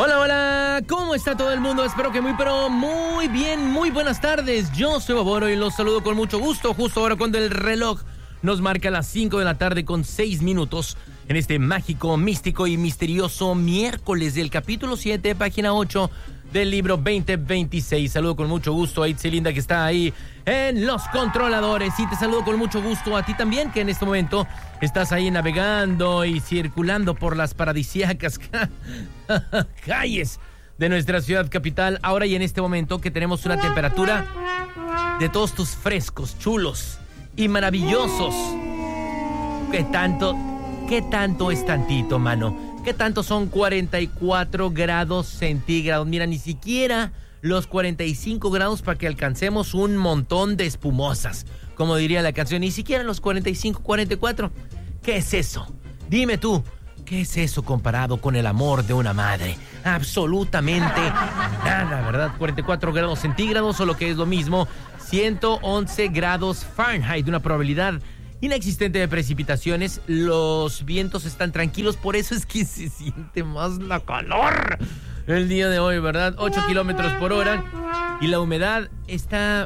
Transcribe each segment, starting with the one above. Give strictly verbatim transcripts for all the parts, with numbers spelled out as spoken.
Hola, hola, ¿cómo está todo el mundo? Espero que muy, pero muy bien, muy buenas tardes. Yo soy Boboro y los saludo con mucho gusto, justo ahora cuando el reloj nos marca las cinco de la tarde con seis minutos en este mágico, místico y misterioso miércoles del capítulo siete, página ocho del libro veinte veintiséis. Saludo con mucho gusto a Itzelinda, que está ahí en los controladores, y te saludo con mucho gusto a ti también, que en este momento estás ahí navegando y circulando por las paradisíacas calles de nuestra ciudad capital, ahora y en este momento que tenemos una temperatura de todos tus frescos, chulos y maravillosos. ¿Qué tanto, qué tanto es tantito, mano? ¿Qué tanto son cuarenta y cuatro grados centígrados? Mira, ni siquiera los cuarenta y cinco grados para que alcancemos un montón de espumosas, como diría la canción. Ni siquiera los cuarenta y cinco, cuarenta y cuatro. ¿Qué es eso? Dime tú, ¿qué es eso comparado con el amor de una madre? Absolutamente nada, ¿verdad? cuarenta y cuatro grados centígrados, o lo que es lo mismo, ciento once grados Fahrenheit, una probabilidad inexistente de precipitaciones. Los vientos están tranquilos, por eso es que se siente más la calor el día de hoy, ¿verdad? ocho kilómetros por hora, y la humedad está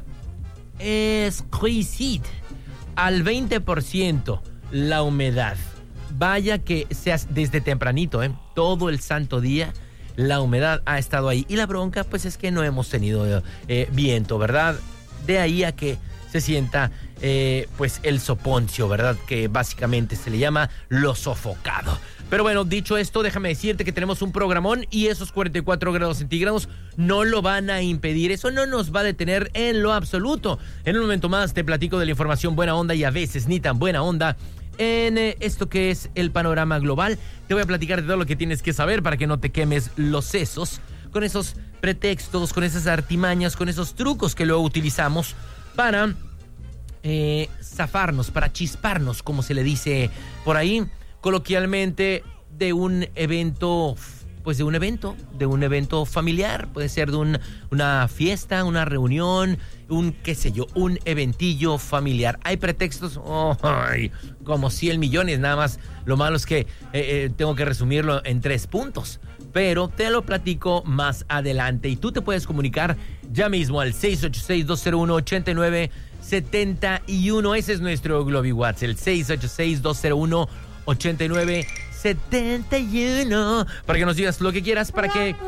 exquisita, al veinte por ciento la humedad. Vaya que seas desde tempranito, ¿eh? Todo el santo día la humedad ha estado ahí, y la bronca pues es que no hemos tenido eh, viento, ¿verdad? De ahí a que se sienta eh, pues el soponcio, ¿verdad? Que básicamente se le llama lo sofocado. Pero bueno, dicho esto, déjame decirte que tenemos un programón, y esos cuarenta y cuatro grados centígrados no lo van a impedir. Eso no nos va a detener en lo absoluto. En un momento más te platico de la información buena onda, y a veces ni tan buena onda, en eh, esto que es el panorama global. Te voy a platicar de todo lo que tienes que saber para que no te quemes los sesos con esos pretextos, con esas artimañas, con esos trucos que luego utilizamos para eh, zafarnos, para chisparnos, como se le dice por ahí coloquialmente, de un evento, pues de un evento, de un evento familiar. Puede ser de un, una fiesta, una reunión, un qué sé yo, un eventillo familiar. Hay pretextos, oh, ay, como cien millones, nada más. Lo malo es que eh, eh, tengo que resumirlo en tres puntos, pero te lo platico más adelante. Y tú te puedes comunicar ya mismo al seis ocho seis, dos cero uno, ocho nueve siete uno. Ese es nuestro Globi WhatsApp, el seis ocho seis, dos cero uno, ocho nueve siete uno. Para que nos digas lo que quieras, para que... Eh,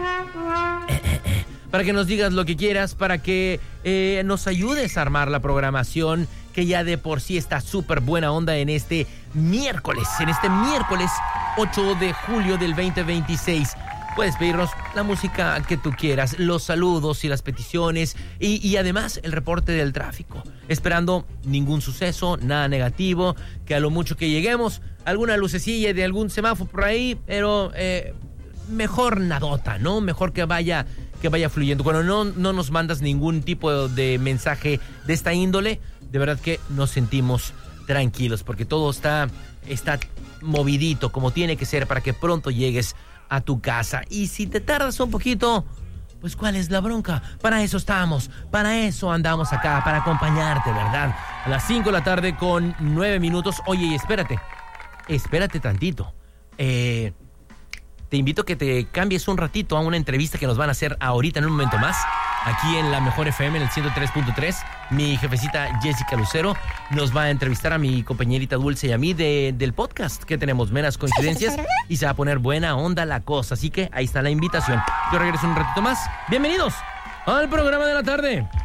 eh, eh, para que nos digas lo que quieras, para que eh, nos ayudes a armar la programación, que ya de por sí está súper buena onda en este miércoles, en este miércoles ocho de julio del veinte veintiséis. Puedes pedirnos la música que tú quieras, los saludos y las peticiones, y, y además el reporte del tráfico. Esperando ningún suceso, nada negativo, que a lo mucho que lleguemos, alguna lucecilla de algún semáforo por ahí, pero eh, mejor nadota, ¿no? Mejor que vaya, que vaya fluyendo. Cuando no, no nos mandas ningún tipo de mensaje de esta índole, de verdad que nos sentimos tranquilos, porque todo está, está movidito como tiene que ser para que pronto llegues a tu casa. Y si te tardas un poquito, pues ¿cuál es la bronca? Para eso estamos, para eso andamos acá, para acompañarte, ¿verdad? A las cinco de la tarde con nueve minutos. Oye, y espérate, espérate tantito. Eh, te invito a que te cambies un ratito a una entrevista que nos van a hacer ahorita en un momento más, aquí en la Mejor F M, en el ciento tres punto tres. Mi jefecita Jessica Lucero nos va a entrevistar a mi compañerita Dulce y a mí de, del podcast que tenemos, Meras Coincidencias, y se va a poner buena onda la cosa. Así que ahí está la invitación. Yo regreso un ratito más. Bienvenidos al programa de la tarde.